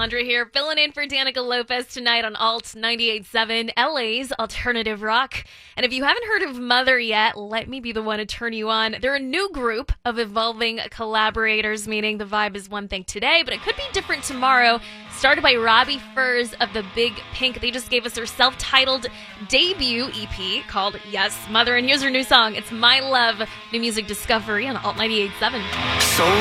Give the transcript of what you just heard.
Alejandra here, filling in for Danica Lopez tonight on Alt 98.7, LA's alternative rock. And if you haven't heard of Mother yet, let me be the one to turn you on. They're a new group of evolving collaborators, meaning the vibe is one thing today, but it could be different tomorrow. Started by Robbie Furs of the Big Pink. They just gave us their self-titled debut EP called Yes, Mother. And here's their new song. It's My Love, new music discovery on Alt 98.7.